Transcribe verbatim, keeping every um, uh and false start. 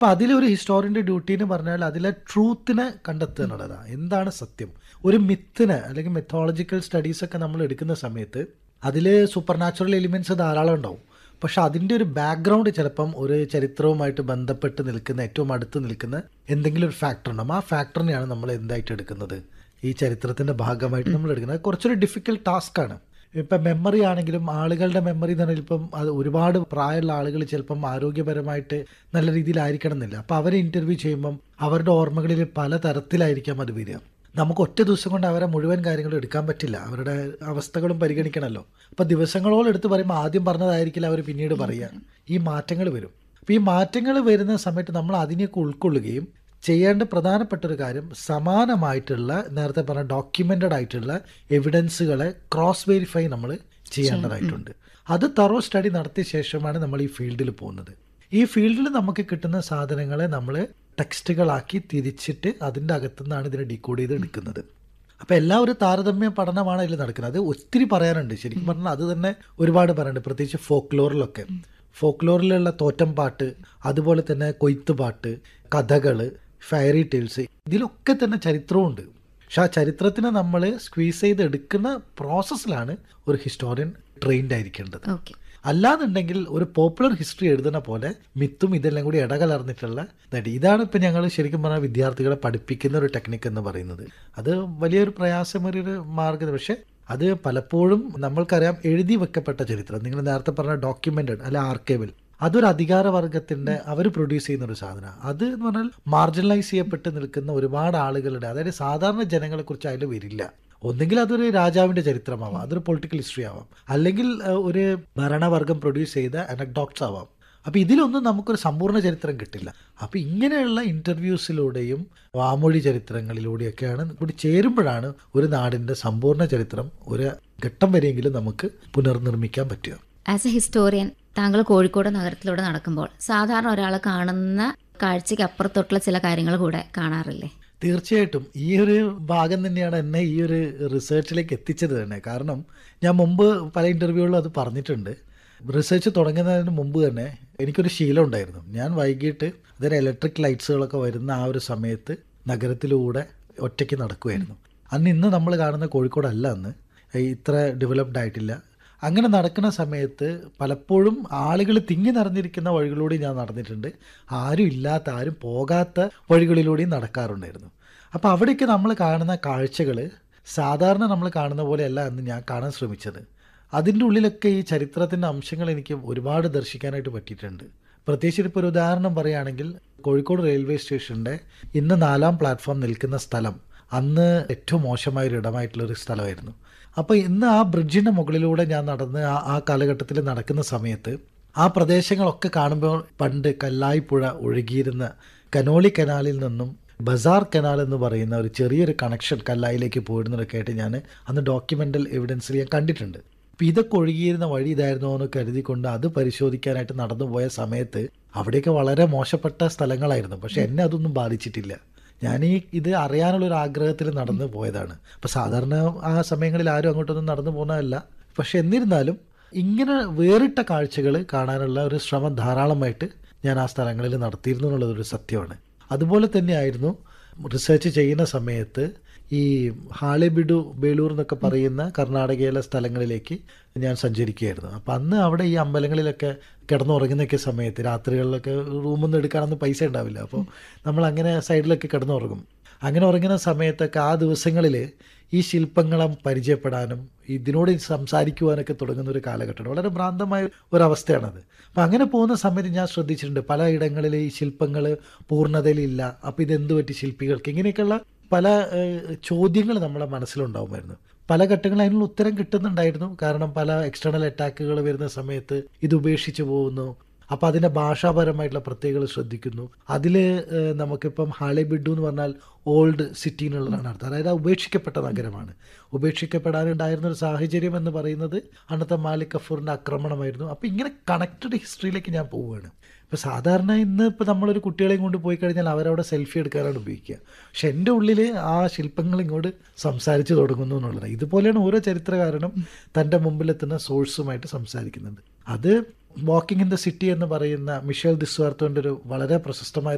അപ്പം അതിലൊരു ഹിസ്റ്റോറിയൻ്റെ ഡ്യൂട്ടി എന്ന് പറഞ്ഞാൽ അതിലെ ട്രൂത്തിനെ കണ്ടെത്തുക എന്നുള്ളതാണ്. എന്താണ് സത്യം? ഒരു മിത്തിനെ അല്ലെങ്കിൽ മെത്തോളജിക്കൽ സ്റ്റഡീസൊക്കെ നമ്മൾ എടുക്കുന്ന സമയത്ത് അതിൽ സൂപ്പർ നാച്ചുറൽ എലിമെൻറ്റ്സ് ധാരാളം ഉണ്ടാവും. പക്ഷെ അതിൻ്റെ ഒരു ബാക്ക്ഗ്രൗണ്ട് ചിലപ്പം ഒരു ചരിത്രവുമായിട്ട് ബന്ധപ്പെട്ട് നിൽക്കുന്ന ഏറ്റവും അടുത്ത് നിൽക്കുന്ന എന്തെങ്കിലും ഒരു ഫാക്ടർ ഉണ്ടാവും. ആ ഫാക്ടറിനെയാണ് നമ്മൾ എന്തായിട്ട് എടുക്കുന്നത്, ഈ ചരിത്രത്തിൻ്റെ ഭാഗമായിട്ട് നമ്മൾ എടുക്കുന്നത്. അത് കുറച്ചൊരു ഡിഫിക്കൽട്ട് ടാസ്ക്കാണ്. ഇപ്പം മെമ്മറി ആണെങ്കിലും ആളുകളുടെ മെമ്മറി എന്ന് പറഞ്ഞാൽ ഇപ്പം അത് ഒരുപാട് പ്രായമുള്ള ആളുകൾ ചിലപ്പം ആരോഗ്യപരമായിട്ട് നല്ല രീതിയിലായിരിക്കണം എന്നില്ല. അപ്പോൾ അവരെ ഇൻ്റർവ്യൂ ചെയ്യുമ്പം അവരുടെ ഓർമ്മകളിൽ പല തരത്തിലായിരിക്കാം അത് വരിക. നമുക്ക് ഒറ്റ ദിവസം കൊണ്ട് അവരെ മുഴുവൻ കാര്യങ്ങളും എടുക്കാൻ പറ്റില്ല. അവരുടെ അവസ്ഥകളും പരിഗണിക്കണമല്ലോ. അപ്പോൾ ദിവസങ്ങളോളം എടുത്ത് പറയുമ്പോൾ ആദ്യം പറഞ്ഞതായിരിക്കില്ല അവർ പിന്നീട് പറയുക. ഈ മാറ്റങ്ങൾ വരും. അപ്പോൾ ഈ മാറ്റങ്ങൾ വരുന്ന സമയത്ത് നമ്മൾ അതിനെയൊക്കെ ഉൾക്കൊള്ളുകയും ചെയ്യേണ്ട പ്രധാനപ്പെട്ട ഒരു കാര്യം സമാനമായിട്ടുള്ള നേരത്തെ പറഞ്ഞ ഡോക്യുമെൻ്റഡ് ആയിട്ടുള്ള എവിഡൻസുകളെ ക്രോസ് വെരിഫൈ നമ്മൾ ചെയ്യേണ്ടതായിട്ടുണ്ട്. അത് തറോ സ്റ്റഡി നടത്തിയ ശേഷമാണ് നമ്മൾ ഈ ഫീൽഡിൽ പോകുന്നത്. ഈ ഫീൽഡിൽ നമുക്ക് കിട്ടുന്ന സാധനങ്ങളെ നമ്മൾ ടെക്സ്റ്റുകളാക്കി തിരിച്ചിട്ട് അതിൻ്റെ അകത്തുനിന്നാണ് ഇതിനെ ഡീകോഡ് ചെയ്ത് എടുക്കുന്നത്. അപ്പോൾ എല്ലാ ഒരു താരതമ്യ പഠനമാണ് ഇതിൽ നടക്കുന്നത്. അത് ഒത്തിരി പറയാനുണ്ട്. ശരിക്കും പറഞ്ഞാൽ അത് തന്നെ ഒരുപാട് പറയാനുണ്ട്. പ്രത്യേകിച്ച് ഫോക്ലോറിലൊക്കെ ഫോക്ലോറിലുള്ള തോറ്റം പാട്ട്, അതുപോലെ തന്നെ കൊയ്ത്ത് പാട്ട്, കഥകൾ, ഫയറി ടെയിൽസ്, ഇതിലൊക്കെ തന്നെ ചരിത്രമുണ്ട്. പക്ഷെ ആ ചരിത്രത്തിനെ നമ്മൾ സ്ക്വീസ് ചെയ്ത് എടുക്കുന്ന പ്രോസസ്സിലാണ് ഒരു ഹിസ്റ്റോറിയൻ ട്രെയിൻഡ് ആയിരിക്കേണ്ടത്. അല്ലാന്നുണ്ടെങ്കിൽ ഒരു പോപ്പുലർ ഹിസ്റ്ററി എഴുതുന്ന പോലെ മിത്തും ഇതെല്ലാം കൂടി ഇടകലർന്നിട്ടുള്ള നടി. ഇതാണ് ഇപ്പം ഞങ്ങൾ ശരിക്കും പറഞ്ഞാൽ വിദ്യാർത്ഥികളെ പഠിപ്പിക്കുന്ന ഒരു ടെക്നിക്ക് എന്ന് പറയുന്നത്. അത് വലിയൊരു പ്രയാസമേറിയൊരു മാർഗ്ഗം. പക്ഷേ അത് പലപ്പോഴും നമ്മൾക്കറിയാം എഴുതി വെക്കപ്പെട്ട ചരിത്രം, നിങ്ങൾ നേരത്തെ പറഞ്ഞ ഡോക്യുമെന്റഡ് അല്ല ആർക്കൈവൽ, അതൊരു അധികാരവർഗത്തിൻ്റെ അവർ പ്രൊഡ്യൂസ് ചെയ്യുന്ന ഒരു സാധനമാണ്. അത് എന്ന് പറഞ്ഞാൽ മാർജിനലൈസ് ചെയ്യപ്പെട്ട് നിൽക്കുന്ന ഒരുപാട് ആളുകളുടെ, അതായത് സാധാരണ ജനങ്ങളെക്കുറിച്ച് അതിൽ വരില്ല. ഒന്നെങ്കിൽ അതൊരു രാജാവിൻ്റെ ചരിത്രമാവാം, അതൊരു പൊളിറ്റിക്കൽ ഹിസ്റ്ററി ആവാം, അല്ലെങ്കിൽ ഒരു ഭരണവർഗം പ്രൊഡ്യൂസ് ചെയ്ത അനക്ഡോട്ട്സ് ആവാം. അപ്പോൾ ഇതിലൊന്നും നമുക്കൊരു സമ്പൂർണ്ണ ചരിത്രം കിട്ടില്ല. അപ്പോൾ ഇങ്ങനെയുള്ള ഇൻ്റർവ്യൂസിലൂടെയും വാമൊഴി ചരിത്രങ്ങളിലൂടെയൊക്കെയാണ് കൂടി ചേരുമ്പോഴാണ് ഒരു നാടിൻ്റെ സമ്പൂർണ്ണ ചരിത്രം ഒരു ഘട്ടം വരെയെങ്കിലും നമുക്ക് പുനർനിർമ്മിക്കാൻ പറ്റുക. ആസ് എ ഹിസ്റ്റോറിയൻ, താങ്കൾ കോഴിക്കോട് നഗരത്തിലൂടെ നടക്കുമ്പോൾ സാധാരണ ഒരാൾ കാണുന്ന കാഴ്ചയ്ക്ക് അപ്പുറത്തോട്ടുള്ള ചില കാര്യങ്ങൾ കൂടെ കാണാറില്ലേ? തീർച്ചയായിട്ടും ഈ ഒരു ഭാഗം തന്നെയാണ് എന്നെ ഈ ഒരു റിസർച്ചിലേക്ക് എത്തിച്ചത് തന്നെ. കാരണം ഞാൻ മുമ്പ് പല ഇൻ്റർവ്യൂകളിലും അത് പറഞ്ഞിട്ടുണ്ട്. റിസർച്ച് തുടങ്ങുന്നതിന് മുമ്പ് തന്നെ എനിക്കൊരു ശീലം ഉണ്ടായിരുന്നു. ഞാൻ വൈകിട്ട് അതായത് ഇലക്ട്രിക് ലൈറ്റ്സുകളൊക്കെ വരുന്ന ആ ഒരു സമയത്ത് നഗരത്തിലൂടെ ഒറ്റയ്ക്ക് നടക്കുമായിരുന്നു. അന്ന് ഇന്ന് നമ്മൾ കാണുന്ന കോഴിക്കോടല്ല അന്ന് ഇത്ര ഡെവലപ്ഡ് ആയിട്ടില്ല. അങ്ങനെ നടക്കുന്ന സമയത്ത് പലപ്പോഴും ആളുകൾ തിങ്ങി നിറഞ്ഞിരിക്കുന്ന വഴികളിലൂടെ ഞാൻ നടന്നിട്ടുണ്ട്. ആരും ഇല്ലാത്ത, ആരും പോകാത്ത വഴികളിലൂടെയും നടക്കാറുണ്ടായിരുന്നു. അപ്പോൾ അവിടെയൊക്കെ നമ്മൾ കാണുന്ന കാഴ്ചകൾ സാധാരണ നമ്മൾ കാണുന്ന പോലെയല്ല എന്ന് ഞാൻ കാണാൻ ശ്രമിച്ചത്. അതിൻ്റെ ഉള്ളിലൊക്കെ ഈ ചരിത്രത്തിൻ്റെ അംശങ്ങൾ എനിക്ക് ഒരുപാട് ദർശിക്കാനായിട്ട് പറ്റിയിട്ടുണ്ട്. പ്രത്യേകിച്ച് ഇപ്പോൾ ഒരു ഉദാഹരണം പറയുകയാണെങ്കിൽ കോഴിക്കോട് റെയിൽവേ സ്റ്റേഷൻ്റെ ഇന്ന് നാലാം പ്ലാറ്റ്ഫോം നിൽക്കുന്ന സ്ഥലം അന്ന് ഏറ്റവും മോശമായൊരു ഇടമായിട്ടുള്ളൊരു സ്ഥലമായിരുന്നു. അപ്പോൾ ഇന്ന് ആ ബ്രിഡ്ജിൻ്റെ മുകളിലൂടെ ഞാൻ നടന്ന് ആ ആ കാലഘട്ടത്തിൽ നടക്കുന്ന സമയത്ത് ആ പ്രദേശങ്ങളൊക്കെ കാണുമ്പോൾ പണ്ട് കല്ലായിപ്പുഴ ഒഴുകിയിരുന്ന കനോളി കനാലിൽ നിന്നും ബസാർ കനാൽ എന്ന് പറയുന്ന ഒരു ചെറിയൊരു കണക്ഷൻ കല്ലായിലേക്ക് പോയിരുന്നതൊക്കെ ആയിട്ട് ഞാൻ അന്ന് ഡോക്യുമെൻ്റൽ എവിഡൻസിൽ ഞാൻ കണ്ടിട്ടുണ്ട്. അപ്പോൾ ഇതൊക്കെ ഒഴുകിയിരുന്ന വഴി ഇതായിരുന്നോ എന്ന് കരുതിക്കൊണ്ട് അത് പരിശോധിക്കാനായിട്ട് നടന്നു പോയ സമയത്ത് അവിടെയൊക്കെ വളരെ മോശപ്പെട്ട സ്ഥലങ്ങളായിരുന്നു. പക്ഷെ എന്നെ അതൊന്നും ബാധിച്ചിട്ടില്ല. ഞാൻ ഈ ഇത് അറിയാനുള്ളൊരു ആഗ്രഹത്തിൽ നടന്നു പോയതാണ്. അപ്പോൾ സാധാരണ ആ സമയങ്ങളിൽ ആരും അങ്ങോട്ടൊന്നും നടന്നു പോകുന്നതല്ല. പക്ഷെ എന്നിരുന്നാലും ഇങ്ങനെ വേറിട്ട കാഴ്ചകൾ കാണാനുള്ള ഒരു ശ്രമം ധാരാളമായിട്ട് ഞാൻ ആ സ്ഥലങ്ങളിൽ നടത്തിയിരുന്നു എന്നുള്ളതൊരു സത്യമാണ്. അതുപോലെ തന്നെയായിരുന്നു റിസർച്ച് ചെയ്യുന്ന സമയത്ത് ഈ ഹാളെബിഡു, ബേലൂർ എന്നൊക്കെ പറയുന്ന കർണാടകയിലെ സ്ഥലങ്ങളിലേക്ക് ഞാൻ സഞ്ചരിക്കുകയായിരുന്നു. അപ്പം അന്ന് അവിടെ ഈ അമ്പലങ്ങളിലൊക്കെ കിടന്നുറങ്ങുന്നൊക്കെ സമയത്ത് രാത്രികളിലൊക്കെ റൂമിൽ നിന്ന് എടുക്കാനൊന്നും പൈസ ഉണ്ടാവില്ല. അപ്പോൾ നമ്മൾ അങ്ങനെ സൈഡിലൊക്കെ കിടന്നുറങ്ങും. അങ്ങനെ ഉറങ്ങുന്ന സമയത്തൊക്കെ ആ ദിവസങ്ങളിൽ ഈ ശില്പങ്ങളെ പരിചയപ്പെടാനും ഇതിനോട് സംസാരിക്കുവാനൊക്കെ തുടങ്ങുന്ന ഒരു കാലഘട്ടമാണ്. വളരെ ഭ്രാന്തമായ ഒരവസ്ഥയാണത്. അപ്പം അങ്ങനെ പോകുന്ന സമയത്ത് ഞാൻ ശ്രദ്ധിച്ചിട്ടുണ്ട് പല ഇടങ്ങളിൽ ഈ ശില്പങ്ങൾ പൂർണ്ണതയിലില്ല. അപ്പോൾ ഇതെന്ത് പറ്റി ശില്പികൾക്ക്, ഇങ്ങനെയൊക്കെയുള്ള പല ചോദ്യങ്ങൾ നമ്മളെ മനസ്സിലുണ്ടാവുമായിരുന്നു. പല ഘട്ടങ്ങളിൽ അതിനുള്ള ഉത്തരം കിട്ടുന്നുണ്ടായിരുന്നു. കാരണം പല എക്സ്റ്റേണൽ അറ്റാക്കുകൾ വരുന്ന സമയത്ത് ഇത് ഉപേക്ഷിച്ച് പോകുന്നു. അപ്പോൾ അതിൻ്റെ ഭാഷാപരമായിട്ടുള്ള പ്രത്യേകതകൾ ശ്രദ്ധിക്കുന്നു. അതിൽ നമുക്കിപ്പം ഹാളെബിഡു എന്ന് പറഞ്ഞാൽ ഓൾഡ് സിറ്റി എന്നുള്ളതാണ് അർത്ഥം. അതായത് ഉപേക്ഷിക്കപ്പെട്ട നഗരമാണ്. ഉപേക്ഷിക്കപ്പെടാനുണ്ടായിരുന്ന ഒരു സാഹചര്യം എന്ന് പറയുന്നത് അന്നത്തെ മാലിക് കഫൂറിൻ്റെ ആക്രമണമായിരുന്നു. അപ്പോൾ ഇങ്ങനെ കണക്റ്റഡ് ഹിസ്റ്ററിയിലേക്ക് ഞാൻ പോവുകയാണ്. ഇപ്പോൾ സാധാരണ ഇന്ന് ഇപ്പോൾ നമ്മളൊരു കുട്ടികളെയും കൊണ്ട് പോയി കഴിഞ്ഞാൽ അവരവിടെ സെൽഫി എടുക്കാനാണ് ഉപയോഗിക്കുക. പക്ഷെ എൻ്റെ ഉള്ളിൽ ആ ശില്പങ്ങൾ ഇങ്ങോട്ട് സംസാരിച്ച് തുടങ്ങുന്നു എന്നുള്ളത്. ഇതുപോലെയാണ് ഓരോ ചരിത്രകാരനും തൻ്റെ മുമ്പിലെത്തുന്ന സോഴ്സുമായിട്ട് സംസാരിക്കുന്നത്. അത് വാക്കിംഗ് ഇൻ ദ സിറ്റി എന്ന് പറയുന്ന മിഷേൽ ദിസ്വാർത്തോൻ്റെ ഒരു വളരെ പ്രശസ്തമായ